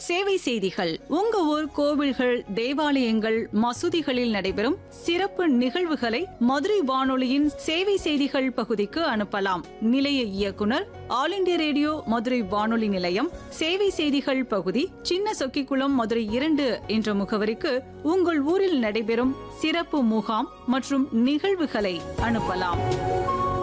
சேவை செய்திகள். உங்க ஊர் கோவில்கள், தேவாலயங்கள், மசூதிகளில் நடைபெறும் சிறப்பு நிகழ்வுகளை மதுரை வானொலியின் சேவை செய்திகள் பகுதிக்கு அனுப்பலாம். நிலைய இயக்குனர், ஆல் இண்டியா ரேடியோ மதுரை வானொலி நிலையம், சேவை செய்திகள் பகுதி, சின்ன சொக்கிக்குளம், மதுரை 2 என்ற முகவரிக்கு உங்கள் ஊரில் நடைபெறும் சிறப்பு முகாம் மற்றும் நிகழ்வுகளை அனுப்பலாம்.